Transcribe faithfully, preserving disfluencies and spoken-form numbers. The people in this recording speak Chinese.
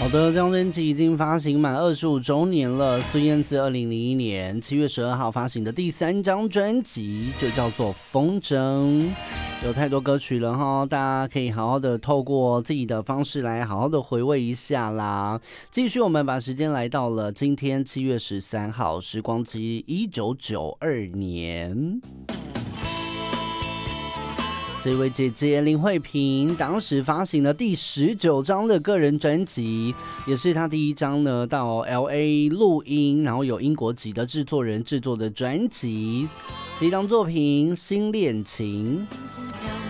好的，这张专辑已经发行满二十五周年了。孙燕姿二零零一年七月十二号发行的第三张专辑就叫做《风筝》，有太多歌曲了哈，大家可以好好的透过自己的方式来好好的回味一下啦。继续，我们把时间来到了今天七月十三号，时光机一九九二年。这位姐姐林慧萍当时发行了第十九张的个人专辑，也是她第一张呢到 L A 录音，然后有英国籍的制作人制作的专辑。这一张作品《新恋情》。